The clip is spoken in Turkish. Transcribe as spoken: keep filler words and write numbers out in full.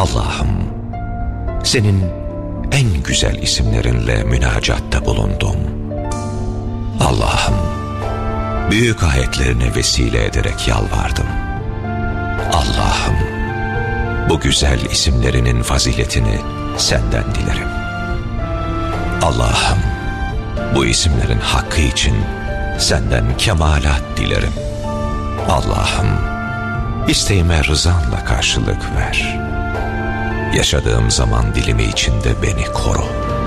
Allah'ım, senin en güzel isimlerinle münacatta bulundum. Allah'ım, büyük ayetlerine vesile ederek yalvardım. Allah'ım, bu güzel isimlerinin faziletini senden dilerim. Allah'ım, bu isimlerin hakkı için senden kemalat dilerim. Allah'ım, isteğime rızanla karşılık ver. Yaşadığım zaman dilimi içinde beni koru.